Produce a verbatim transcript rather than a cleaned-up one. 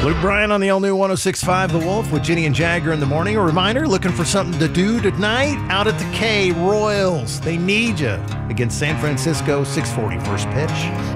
Luke Bryan on the all-new one oh six point five The Wolf with Ginny and Jagger in the morning. A reminder, looking for something to do tonight out at the K, Royals. They need you against San Francisco, six forty first pitch.